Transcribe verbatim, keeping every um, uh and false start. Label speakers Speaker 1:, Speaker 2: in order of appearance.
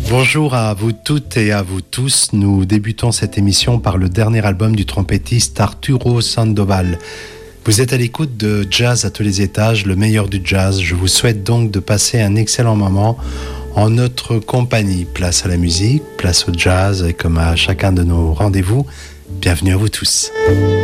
Speaker 1: Bonjour à vous toutes et à vous tous. Nous débutons cette émission par le dernier album du trompettiste Arturo Sandoval. Vous êtes à l'écoute de Jazz à tous les étages, le meilleur du jazz. Je vous souhaite donc de passer un excellent moment en notre compagnie. Place à la musique, place au jazz, et comme à chacun de nos rendez-vous, bienvenue à vous tous.